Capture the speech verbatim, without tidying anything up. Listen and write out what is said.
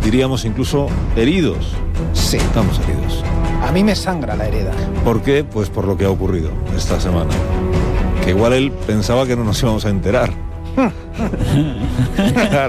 diríamos incluso heridos. Sí. Estamos heridos. A mí me sangra la herida. ¿Por qué? Pues por lo que ha ocurrido esta semana. Que igual él pensaba que no nos íbamos a enterar. Claro.